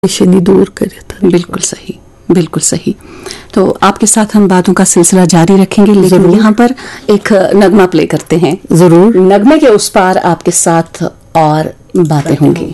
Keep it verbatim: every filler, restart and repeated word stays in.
शनि दूर करे। बिल्कुल सही, बिल्कुल सही। तो आपके साथ हम बातों का सिलसिला जारी रखेंगे, लेकिन यहाँ पर एक नगमा प्ले करते हैं। जरूर। नगमे के उस पार आपके साथ और बातें होंगी।